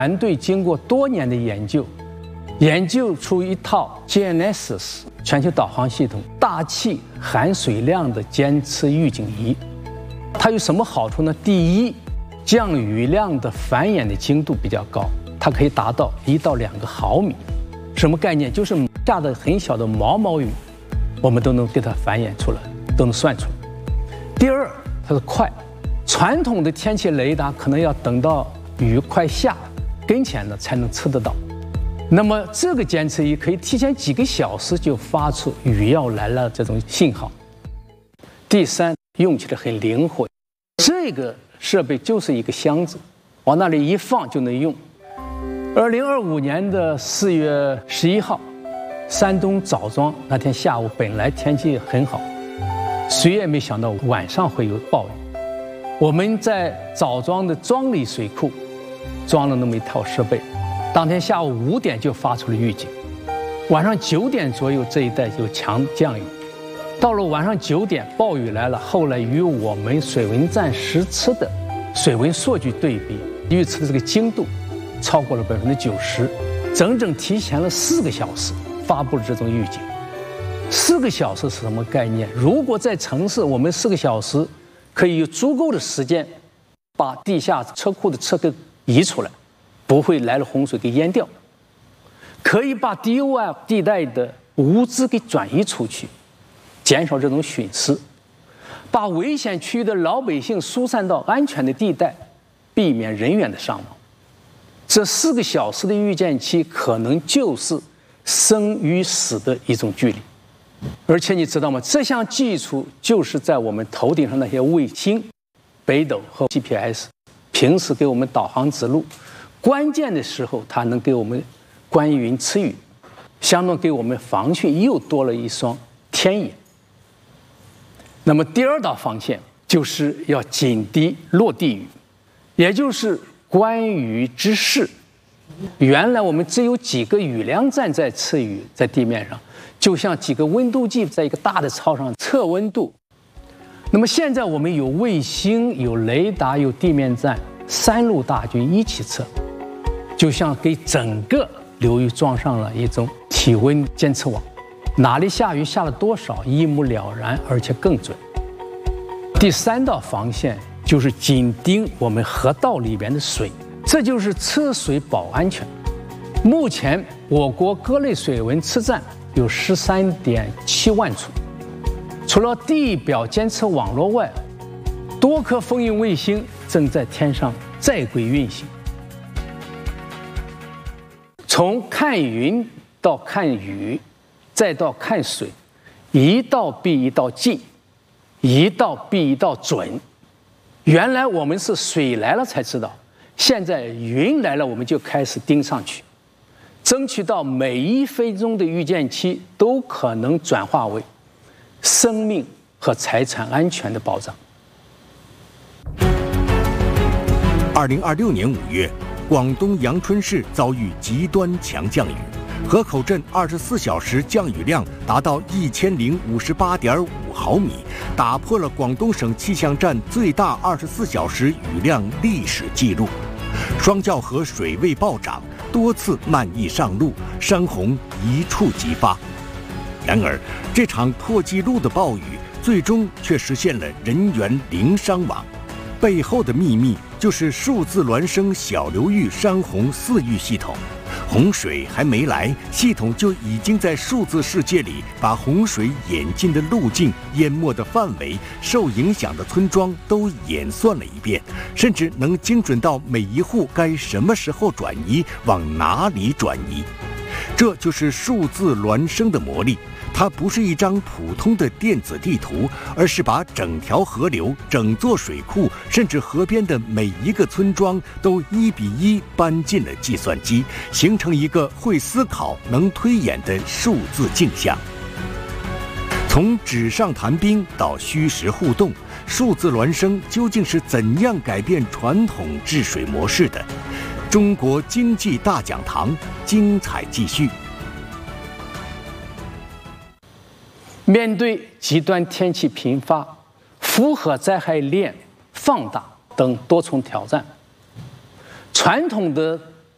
团队经过多年的研究，研究出一套 GNSS 全球导航系统大气含水量的监测预警仪。它有什么好处呢？第一，降雨量的繁衍的精度比较高，它可以达到1到2个毫米。什么概念？就是下的很小的毛毛雨，我们都能给它繁衍出来，都能算出来。第二，它是快。传统的天气雷达可能要等到雨快下跟前了才能测得到，那么这个监测仪可以提前几个小时就发出雨要来了这种信号。第三，用起来很灵活，这个设备就是一个箱子，往那里一放就能用。2025年的4月11号，山东枣庄那天下午本来天气很好，谁也没想到晚上会有暴雨。我们在枣庄的庄里水库装了那么一套设备，当天下午5点就发出了预警，晚上9点左右这一带有强降雨，到了晚上9点暴雨来了，后来与我们水文站实测的水文数据对比，预测的这个精度超过了90%，整整提前了4个小时发布了这种预警。4个小时是什么概念？如果在城市，我们4个小时可以有足够的时间把地下车库的车给移出来，不会来了洪水给淹掉，可以把低污染地带的物资给转移出去，减少这种损失，把危险区域的老百姓疏散到安全的地带，避免人员的伤亡。这4个小时的预见期可能就是生与死的一种距离。而且你知道吗？这项技术就是在我们头顶上那些卫星、北斗和 GPS， 平时给我们导航指路，关键的时候它能给我们观云吃雨，相当给我们防汛又多了一双天眼。那么第2道防线就是要警惕落地雨，也就是观雨之势。原来我们只有几个雨量站在测雨，在地面上，就像几个温度计在一个大的操上测温度。那么现在我们有卫星、有雷达、有地面站，3路大军一起测，就像给整个流域装上了一种体温监测网，哪里下雨下了多少一目了然，而且更准。第3道防线就是紧盯我们河道里边的水，这就是测水保安全。目前我国各类水文测站有13.7万处，除了地表监测网络外，多颗风云卫星正在天上在轨运行。从看云到看雨，再到看水，一道比一道近，一道比一道准。原来我们是水来了才知道，现在云来了我们就开始盯上去，争取到每1分钟的预见期都可能转化为生命和财产安全的保障。 2026年5月，广东阳春市遭遇极端强降雨，河口镇24小时降雨量达到1058.5毫米，打破了广东省气象站最大24小时雨量历史记录。双校河水位暴涨，多次漫溢上路，山洪一触即发。然而，这场破纪录的暴雨最终却实现了人员零伤亡。背后的秘密就是数字孪生小流域山洪4域系统。洪水还没来，系统就已经在数字世界里把洪水演进的路径、淹没的范围、受影响的村庄都演算了一遍，甚至能精准到每一户该什么时候转移，往哪里转移。这就是数字孪生的魔力。它不是一张普通的电子地图，而是把整条河流、整座水库，甚至河边的每一个村庄都1比1搬进了计算机，形成一个会思考、能推演的数字镜像。从纸上谈兵到虚实互动，数字孪生究竟是怎样改变传统治水模式的？中国经济大讲堂精彩继续。 面对极端天气频发、复合灾害链放大等多重挑战，传统的